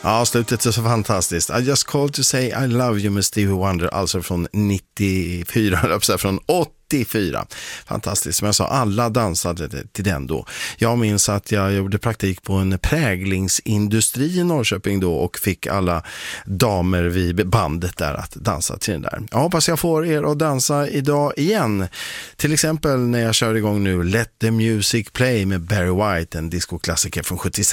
Ja, slutet är så fantastiskt. I just called to say I love you med Stevie Wonder, alltså från 94, från 84. Fantastiskt. Som jag sa, alla dansade till den då. Jag minns att jag gjorde praktik på en präglingsindustri i Norrköping då och fick alla damer vid bandet där att dansa till den där. Jag hoppas jag får er att dansa idag igen. Till exempel när jag kör igång nu Let the Music Play med Barry White, en discoklassiker från 76.